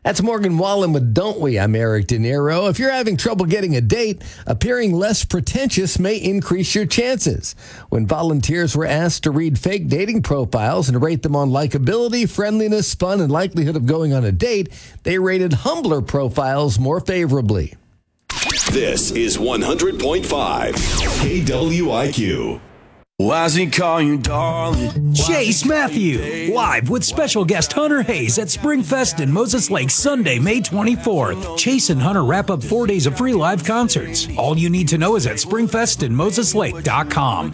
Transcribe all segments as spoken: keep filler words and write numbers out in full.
That's Morgan Wallen with Don't We? I'm Eric De Niro. If you're having trouble getting a date, appearing less pretentious may increase your chances. When volunteers were asked to read fake dating profiles and rate them on likability, friendliness, fun, and likelihood of going on a date, they rated humbler profiles more favorably. This is one hundred point five K W I Q. Why does he call you darling? Chase Matthew, live with special guest Hunter Hayes at Springfest in Moses Lake Sunday, May twenty-fourth. Chase and Hunter wrap up four days of free live concerts. All you need to know is at springfest in moses lake dot com.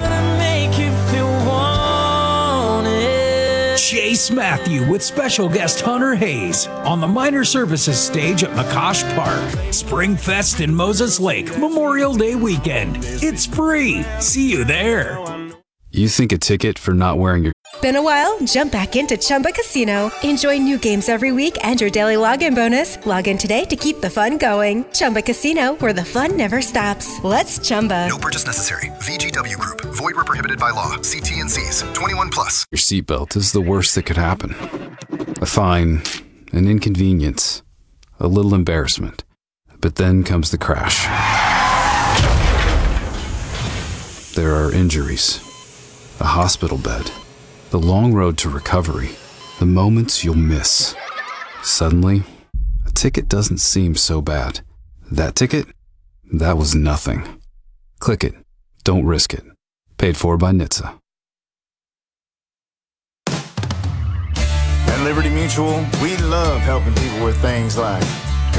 Chase Matthew with special guest Hunter Hayes on the Minor Services stage at McCosh Park. Springfest in Moses Lake, Memorial Day weekend. It's free. See you there. You think a ticket for not wearing your... Been a while? Jump back into Chumba Casino. Enjoy new games every week and your daily login bonus. Log in today to keep the fun going. Chumba Casino, where the fun never stops. Let's Chumba. No purchase necessary. V G W Group. Void where prohibited by law. See T N Cs. twenty-one plus. Your seatbelt is the worst that could happen. A fine, an inconvenience, a little embarrassment. But then comes the crash. There are injuries, a hospital bed, the long road to recovery, the moments you'll miss. Suddenly, a ticket doesn't seem so bad. That ticket? That was nothing. Click it. Don't risk it. Paid for by N H T S A. At Liberty Mutual, we love helping people with things like